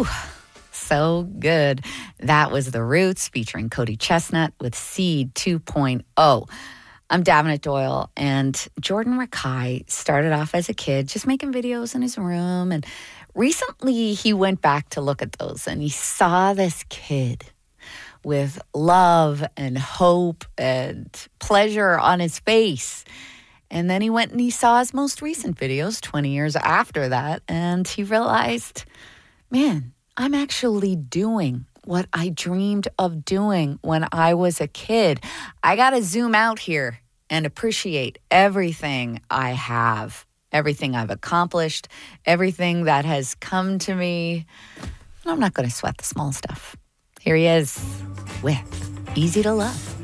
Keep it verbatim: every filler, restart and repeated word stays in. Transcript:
Whew. So good. That was The Roots featuring Cody Chestnut with Seed two point oh. I'm Davenant Doyle, and Jordan Rakai started off as a kid just making videos in his room, and recently he went back to look at those, and he saw this kid with love and hope and pleasure on his face. And then he went and he saw his most recent videos twenty years after that, and he realized, man, I'm actually doing what I dreamed of doing when I was a kid. I got to zoom out here and appreciate everything I have, everything I've accomplished, everything that has come to me. And I'm not going to sweat the small stuff. Here he is with Easy to Love.